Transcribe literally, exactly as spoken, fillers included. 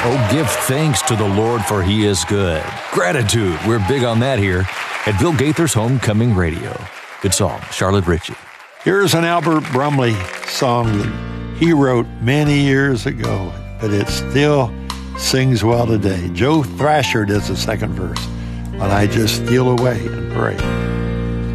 Oh, give thanks to the Lord, for he is good. Gratitude, we're big on that here at Bill Gaither's Homecoming Radio. Good song, Charlotte Ritchie. Here's an Albert Brumley song that he wrote many years ago, but it still sings well today. Joe Thrasher does the second verse, and I just steal away and pray.